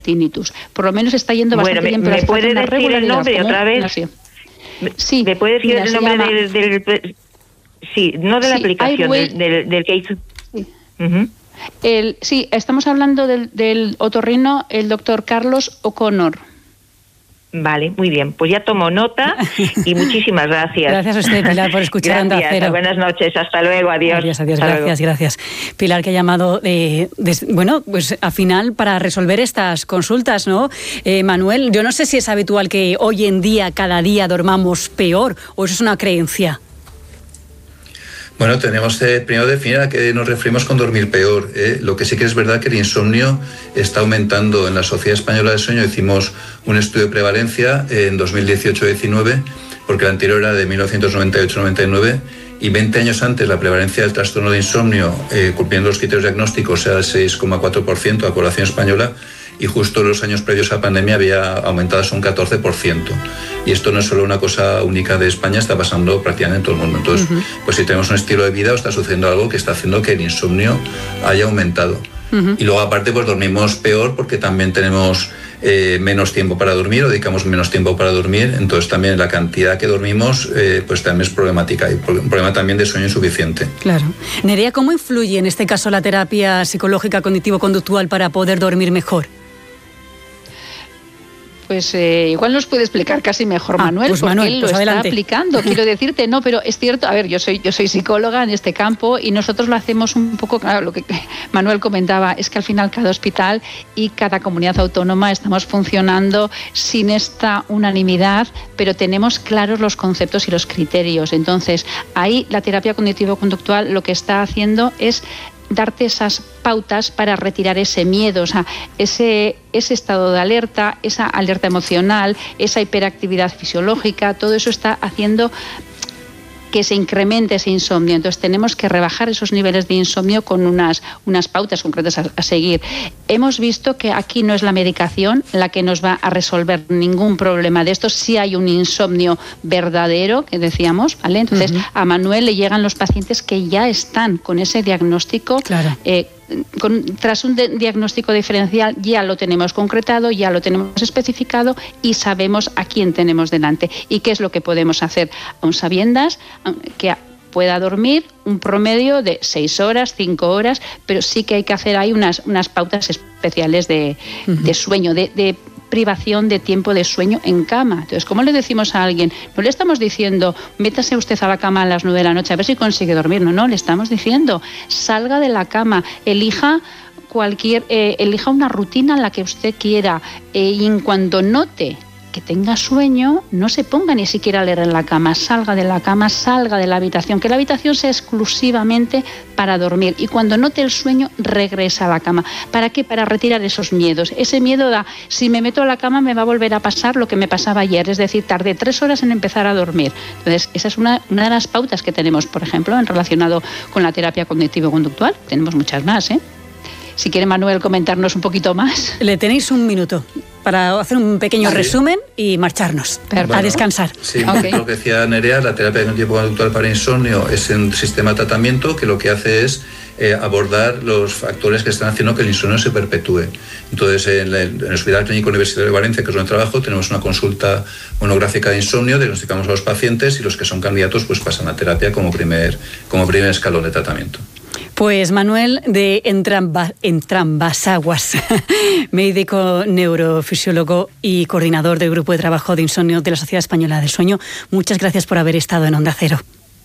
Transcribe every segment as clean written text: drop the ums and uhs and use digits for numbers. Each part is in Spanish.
tinnitus. Por lo menos está yendo bastante bien. Pero ¿me puede decir el nombre otra vez? Sí. ¿Me puede decir el nombre del sí, no de la aplicación, del que hizo? Sí. Sí, estamos hablando del otorrino, el doctor Carlos O'Connor. Vale, muy bien. Pues ya tomo nota y muchísimas gracias. Gracias a usted, Pilar, por escuchar Onda Cero. Buenas noches, hasta luego, adiós. Adiós, gracias. Pilar, que ha llamado, pues al final para resolver estas consultas, ¿no? Manuel, yo no sé si es habitual que hoy en día, cada día, dormamos peor, o eso es una creencia. Bueno, tenemos primero definir a qué nos referimos con dormir peor. Lo que sí que es verdad que el insomnio está aumentando. En la Sociedad Española del Sueño hicimos un estudio de prevalencia en 2018-19, porque el anterior era de 1998-99, y 20 años antes la prevalencia del trastorno de insomnio, cumpliendo los criterios diagnósticos, era del 6,4% de la población española, y justo los años previos a la pandemia había aumentado a un 14%. Y esto no es solo una cosa única de España, está pasando prácticamente en todo el mundo. Entonces, pues si tenemos un estilo de vida, está sucediendo algo que está haciendo que el insomnio haya aumentado. Y luego aparte pues dormimos peor porque también tenemos menos tiempo para dormir, o dedicamos menos tiempo para dormir, entonces también la cantidad que dormimos pues también es problemática, y un problema también de sueño insuficiente. Claro. Nerea, ¿cómo influye en este caso la terapia psicológica cognitivo-conductual para poder dormir mejor? Pues igual nos puede explicar casi mejor Manuel, pues porque Manuel, él lo está aplicando. Quiero decirte, no, pero es cierto, a ver, yo soy psicóloga en este campo y nosotros lo hacemos un poco, claro, lo que Manuel comentaba, es que al final cada hospital y cada comunidad autónoma estamos funcionando sin esta unanimidad, pero tenemos claros los conceptos y los criterios. Entonces, ahí la terapia cognitivo-conductual lo que está haciendo es darte esas pautas para retirar ese miedo, o sea, ese estado de alerta, esa alerta emocional, esa hiperactividad fisiológica, todo eso está haciendo que se incremente ese insomnio. Entonces tenemos que rebajar esos niveles de insomnio con unas pautas concretas a seguir. Hemos visto que aquí no es la medicación la que nos va a resolver ningún problema de estos. Sí hay un insomnio verdadero, que decíamos, ¿vale? Entonces a Manuel le llegan los pacientes que ya están con ese diagnóstico. Claro. Tras un diagnóstico diferencial ya lo tenemos concretado, ya lo tenemos especificado y sabemos a quién tenemos delante y qué es lo que podemos hacer, aun sabiendas que pueda dormir un promedio de 6 horas, 5 horas, pero sí que hay que hacer ahí unas pautas especiales de sueño, de privación de tiempo de sueño en cama. Entonces, ¿cómo le decimos a alguien? No le estamos diciendo, métase usted a la cama a las 9 de la noche a ver si consigue dormir. No, le estamos diciendo, salga de la cama, elija una rutina en la que usted quiera y en cuanto note que tenga sueño, no se ponga ni siquiera a leer en la cama, salga de la cama, salga de la habitación, que la habitación sea exclusivamente para dormir, y cuando note el sueño regresa a la cama. ¿Para qué? Para retirar esos miedos. Ese miedo da, si me meto a la cama me va a volver a pasar lo que me pasaba ayer, es decir, tardé 3 horas en empezar a dormir. Entonces, esa es una de las pautas que tenemos, por ejemplo, en relacionado con la terapia cognitivo-conductual. Tenemos muchas más, ¿eh? Si quiere Manuel comentarnos un poquito más. Le tenéis un minuto para hacer un pequeño resumen y marcharnos a descansar. Sí, lo que decía Nerea, la terapia cognitivo-conductual para insomnio es un sistema de tratamiento que lo que hace es abordar los factores que están haciendo que el insomnio se perpetúe. Entonces, en el Hospital Clínico Universitario de Valencia, que es donde trabajo, tenemos una consulta monográfica de insomnio, diagnosticamos a los pacientes y los que son candidatos pues pasan a terapia como primer escalón de tratamiento. Pues Manuel de Entrambasaguas, médico neurofisiólogo y coordinador del Grupo de Trabajo de Insomnio de la Sociedad Española del Sueño, muchas gracias por haber estado en Onda Cero.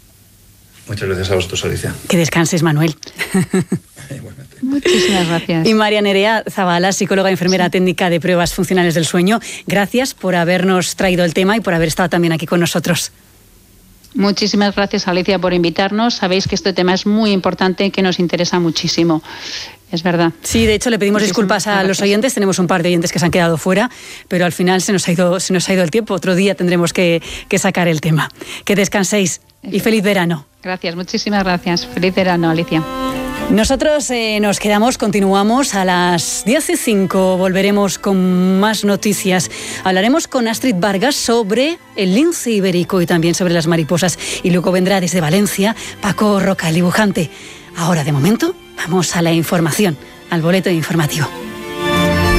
Muchas gracias a vosotros, Alicia. Que descanses, Manuel. Igualmente. Muchísimas gracias. Y María Nerea Zavala, psicóloga y enfermera técnica de pruebas funcionales del sueño, gracias por habernos traído el tema y por haber estado también aquí con nosotros. Muchísimas gracias, Alicia, por invitarnos. Sabéis que este tema es muy importante y que nos interesa muchísimo. Es verdad. Sí, de hecho le pedimos disculpas a los oyentes. Tenemos un par de oyentes que se han quedado fuera, pero al final se nos ha ido el tiempo. Otro día tendremos que sacar el tema. Que descanséis y feliz verano. Gracias, muchísimas gracias. Feliz verano, Alicia. Nosotros nos quedamos, continuamos a las 10:05, volveremos con más noticias. Hablaremos con Astrid Vargas sobre el lince ibérico y también sobre las mariposas. Y luego vendrá desde Valencia Paco Roca, el dibujante. Ahora, de momento, vamos a la información, al boleto informativo.